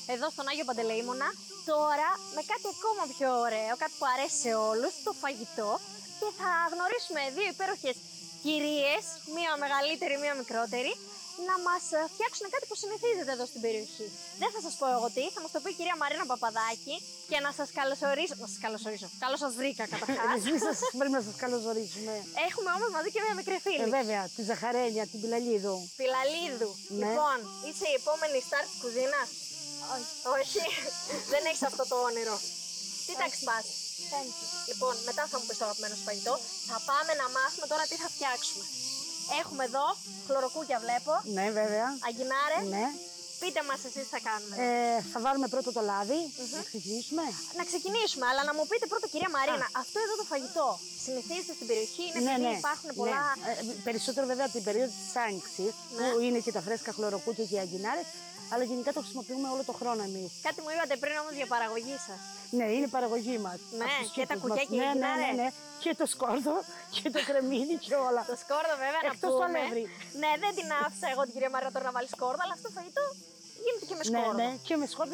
εδώ στον Άγιο Παντελεήμονα. Τώρα με κάτι ακόμα πιο ωραίο, κάτι που αρέσει σε όλους, το φαγητό. Και θα γνωρίσουμε δύο υπέροχες κυρίες, μία μεγαλύτερη, μία μικρότερη, να μας φτιάξουν κάτι που συνηθίζεται εδώ στην περιοχή. Δεν θα σας πω εγώ τι, θα μας το πει η κυρία Μαρίνα Παπαδάκη και να σας καλωσορίσω. Να σας καλωσορίσω. Καλώς σας βρήκα καταρχάς. Εμείς πρέπει να σας καλωσορίσουμε. Έχουμε όμως μαζί και μία μικρή φίλη. Βέβαια, τη Ζαχαρένια, την Πιλαλίδου. Πιλαλίδου. Ναι. Λοιπόν, είσαι η επόμενη στάρ της κουζίνας. Όχι. Δεν έχεις αυτό το όνειρο. Τι τάξη πας? Λοιπόν, μετά θα μου πεις το αγαπημένο σου φαγητό. Θα πάμε να μάθουμε τώρα τι θα φτιάξουμε. Έχουμε εδώ χλωροκούκια, βλέπω. Ναι, βέβαια. Αγκινάρες. Ναι. Πείτε μας εσείς τι θα κάνουμε. Θα βάλουμε πρώτο το λάδι. Να ξεκινήσουμε. Να ξεκινήσουμε, αλλά να μου πείτε πρώτα, κυρία Μαρίνα, αυτό εδώ το φαγητό συνηθίζεται στην περιοχή, είναι επειδή υπάρχουν πολλά. Ναι. Περισσότερο βέβαια την περίοδο της Άνοιξης, που είναι και τα φρέσκα χλωροκούκια και οι αγκινάρες. Αλλά γενικά το χρησιμοποιούμε όλο το χρόνο εμείς. Κάτι μου είπατε πριν όμως για παραγωγή σας. Ναι, είναι η παραγωγή μας. Ναι, και τα κουκιά και οι αγκινάρες. Ναι. Και το σκόρδο και το κρεμμύδι και όλα. Το σκόρδο βέβαια να εκτός πούμε. το αλεύρι. Ναι, δεν την άφησα εγώ την κυρία Μαρίνα τώρα να βάλει σκόρδο, αλλά αυτό το φαγητό γίνεται και με σκόρδο. Ναι, και με σκόρδο